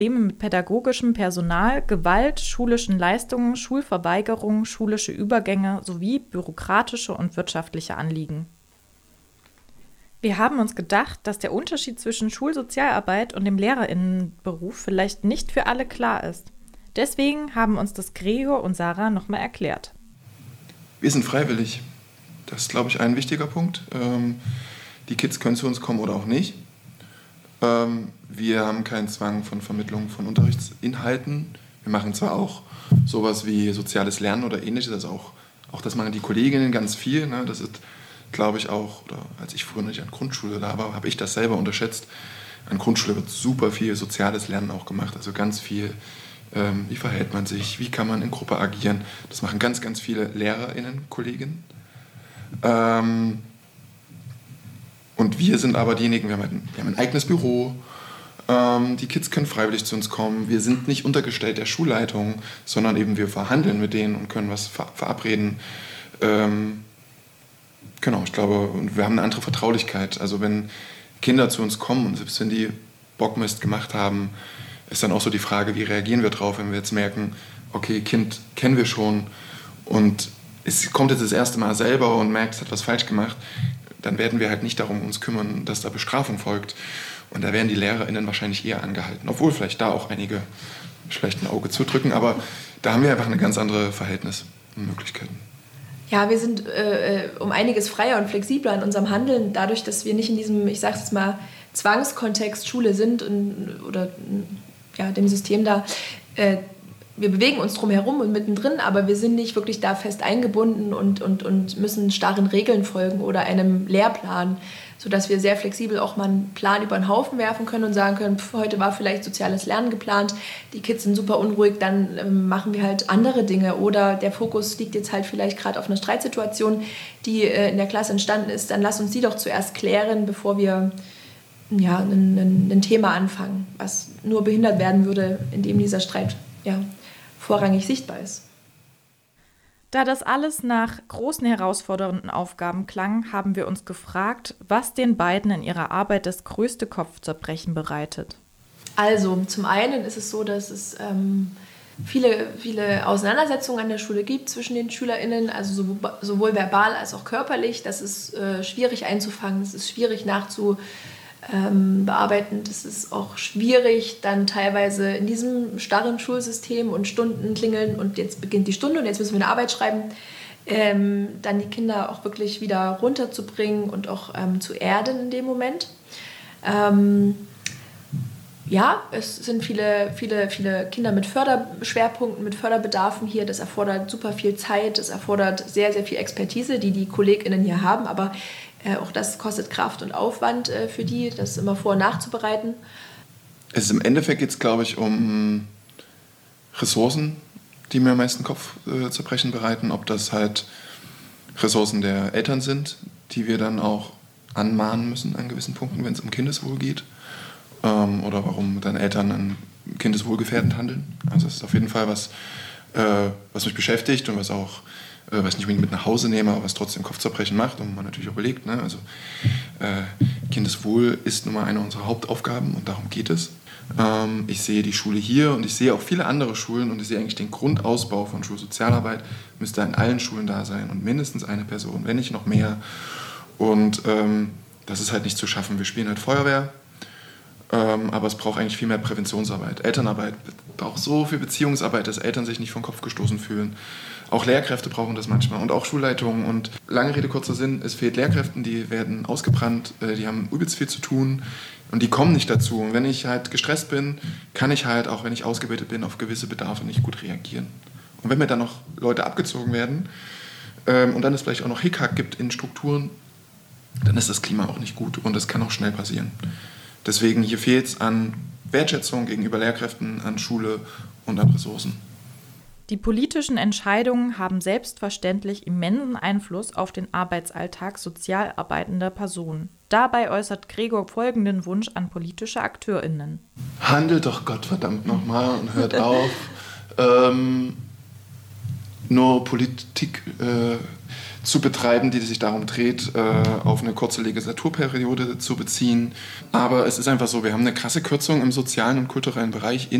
Probleme mit pädagogischem Personal, Gewalt, schulischen Leistungen, Schulverweigerung, schulische Übergänge sowie bürokratische und wirtschaftliche Anliegen. Wir haben uns gedacht, dass der Unterschied zwischen Schulsozialarbeit und dem Lehrerinnenberuf vielleicht nicht für alle klar ist. Deswegen haben uns das Gregor und Sarah nochmal erklärt. Wir sind freiwillig. Das ist, glaube ich, ein wichtiger Punkt. Die Kids können zu uns kommen oder auch nicht. Wir haben keinen Zwang von Vermittlung von Unterrichtsinhalten. Wir machen zwar auch sowas wie soziales Lernen oder Ähnliches, also auch das machen die Kolleginnen ganz viel. Ne? Das ist, glaube ich, auch, oder als ich früher nicht an Grundschule da war, habe ich das selber unterschätzt. An Grundschule wird super viel soziales Lernen auch gemacht, also ganz viel, wie verhält man sich, wie kann man in Gruppe agieren. Das machen ganz, ganz viele LehrerInnen, Kolleginnen. Und wir sind aber diejenigen, wir haben ein eigenes Büro, die Kids können freiwillig zu uns kommen, wir sind nicht untergestellt der Schulleitung, sondern eben wir verhandeln mit denen und können was verabreden. Genau, ich glaube, wir haben eine andere Vertraulichkeit. Also wenn Kinder zu uns kommen und selbst wenn die Bockmist gemacht haben, ist dann auch so die Frage, wie reagieren wir drauf, wenn wir jetzt merken, okay, Kind kennen wir schon und es kommt jetzt das erste Mal selber und merkt, es hat was falsch gemacht, dann werden wir halt nicht darum uns kümmern, dass da Bestrafung folgt. Und da werden die LehrerInnen wahrscheinlich eher angehalten, obwohl vielleicht da auch einige vielleicht ein Auge zudrücken, aber da haben wir einfach ein ganz andere Verhältnis und Möglichkeiten. Ja, wir sind um einiges freier und flexibler in unserem Handeln, dadurch, dass wir nicht in diesem, ich sage es mal, Zwangskontext Schule sind oder dem System da. Wir bewegen uns drum herum und mittendrin, aber wir sind nicht wirklich da fest eingebunden und müssen starren Regeln folgen oder einem Lehrplan, sodass wir sehr flexibel auch mal einen Plan über den Haufen werfen können und sagen können, heute war vielleicht soziales Lernen geplant, die Kids sind super unruhig, dann machen wir halt andere Dinge oder der Fokus liegt jetzt halt vielleicht gerade auf einer Streitsituation, die in der Klasse entstanden ist, dann lass uns die doch zuerst klären, bevor wir ein Thema anfangen, was nur behindert werden würde, indem dieser Streit vorrangig sichtbar ist. Da das alles nach großen herausfordernden Aufgaben klang, haben wir uns gefragt, was den beiden in ihrer Arbeit das größte Kopfzerbrechen bereitet. Also zum einen ist es so, dass es viele Auseinandersetzungen an der Schule gibt zwischen den SchülerInnen, also sowohl verbal als auch körperlich. Das ist schwierig einzufangen, das ist schwierig bearbeiten. Das ist auch schwierig, dann teilweise in diesem starren Schulsystem und Stunden klingeln und jetzt beginnt die Stunde und jetzt müssen wir eine Arbeit schreiben, dann die Kinder auch wirklich wieder runterzubringen und auch zu erden in dem Moment. Es sind viele Kinder mit Förderschwerpunkten, mit Förderbedarfen hier. Das erfordert super viel Zeit, das erfordert sehr, sehr viel Expertise, die KollegInnen hier haben, aber auch das kostet Kraft und Aufwand für die, das immer vor- und nachzubereiten. Im Endeffekt geht es, glaube ich, um Ressourcen, die mir am meisten Kopfzerbrechen bereiten. Ob das halt Ressourcen der Eltern sind, die wir dann auch anmahnen müssen an gewissen Punkten, wenn es um Kindeswohl geht. Oder warum dann Eltern dann kindeswohlgefährdend handeln. Also das ist auf jeden Fall was mich beschäftigt und was ich nicht unbedingt mit nach Hause nehme, aber was trotzdem Kopfzerbrechen macht und man natürlich auch überlegt. Ne? Also Kindeswohl ist nun mal eine unserer Hauptaufgaben und darum geht es. Ich sehe die Schule hier und ich sehe auch viele andere Schulen und ich sehe eigentlich den Grundausbau von Schulsozialarbeit müsste in allen Schulen da sein und mindestens eine Person, wenn nicht noch mehr. Und das ist halt nicht zu schaffen. Wir spielen halt Feuerwehr, aber es braucht eigentlich viel mehr Präventionsarbeit. Elternarbeit braucht so viel Beziehungsarbeit, dass Eltern sich nicht vom Kopf gestoßen fühlen. Auch Lehrkräfte brauchen das manchmal und auch Schulleitungen. Und lange Rede, kurzer Sinn, es fehlt Lehrkräften, die werden ausgebrannt, die haben übelst viel zu tun und die kommen nicht dazu. Und wenn ich halt gestresst bin, kann ich halt, auch wenn ich ausgebildet bin, auf gewisse Bedarfe nicht gut reagieren. Und wenn mir dann noch Leute abgezogen werden und dann es vielleicht auch noch Hickhack gibt in Strukturen, dann ist das Klima auch nicht gut und das kann auch schnell passieren. Deswegen hier fehlt es an Wertschätzung gegenüber Lehrkräften, an Schule und an Ressourcen. Die politischen Entscheidungen haben selbstverständlich immensen Einfluss auf den Arbeitsalltag sozial arbeitender Personen. Dabei äußert Gregor folgenden Wunsch an politische AkteurInnen. Handelt doch Gottverdammt nochmal und hört auf, nur Politik zu betreiben, die sich darum dreht, auf eine kurze Legislaturperiode zu beziehen. Aber es ist einfach so, wir haben eine krasse Kürzung im sozialen und kulturellen Bereich